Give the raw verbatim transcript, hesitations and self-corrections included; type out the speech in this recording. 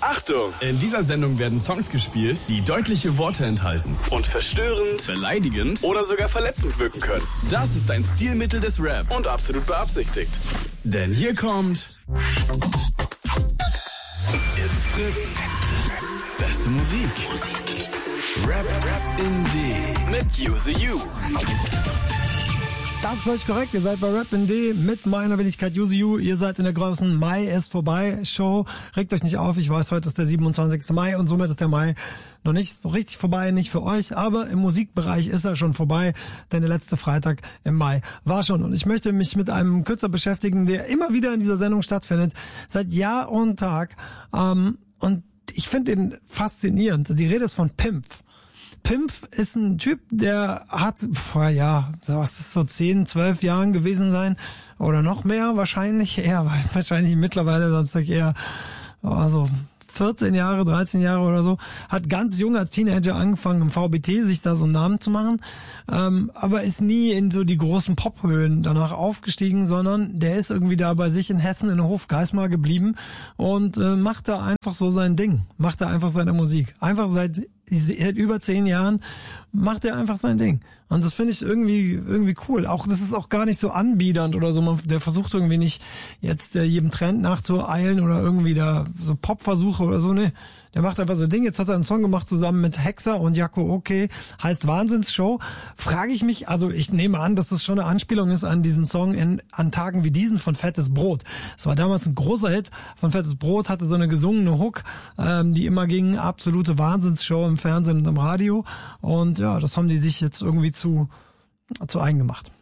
Achtung! In dieser Sendung werden Songs gespielt, die deutliche Worte enthalten und verstörend, beleidigend oder sogar verletzend wirken können. Das ist ein Stilmittel des Rap und absolut beabsichtigt. Denn hier kommt It's Fritz. Beste Musik. Rap, Rap in D mit Use You. Das ist völlig korrekt. Ihr seid bei Rap in D mit meiner Wenigkeit Use You. Ihr seid in der großen Mai ist vorbei Show. Regt euch nicht auf. Ich weiß, heute ist der siebenundzwanzigste Mai und somit ist der Mai noch nicht so richtig vorbei, nicht für euch, aber im Musikbereich ist er schon vorbei, denn der letzte Freitag im Mai war schon. Und ich möchte mich mit einem Künstler beschäftigen, der immer wieder in dieser Sendung stattfindet, seit Jahr und Tag. Ähm, und ich finde ihn faszinierend. Die Rede ist von Pimpf. Pimpf ist ein Typ, der hat vor, ja, was ist so zehn, zwölf Jahren gewesen sein oder noch mehr wahrscheinlich, eher wahrscheinlich mittlerweile sonst eher also vierzehn Jahre, dreizehn Jahre oder so, hat ganz jung als Teenager angefangen im V B T sich da so einen Namen zu machen, ähm, aber ist nie in so die großen Pophöhen danach aufgestiegen, sondern der ist irgendwie da bei sich in Hessen in Hof Geismar geblieben und äh, macht da einfach so sein Ding, macht da einfach seine Musik, einfach seit seit über zehn Jahren macht er einfach sein Ding. Und das finde ich irgendwie irgendwie cool. Auch das ist auch gar nicht so anbiedernd oder so. Man, der versucht irgendwie nicht jetzt äh, jedem Trend nachzueilen oder irgendwie da so Popversuche oder so. Nee, der macht einfach so Ding. Jetzt hat er einen Song gemacht zusammen mit Hexer und Jaco Okay. Heißt Wahnsinnsshow. Frage ich mich, also ich nehme an, dass das schon eine Anspielung ist an diesen Song in an Tagen wie diesen von Fettes Brot. Es war damals ein großer Hit von Fettes Brot, hatte so eine gesungene Hook, ähm, die immer ging, absolute Wahnsinnsshow im Fernsehen und im Radio. Und ja, das haben die sich jetzt irgendwie zu, zu eigen gemacht.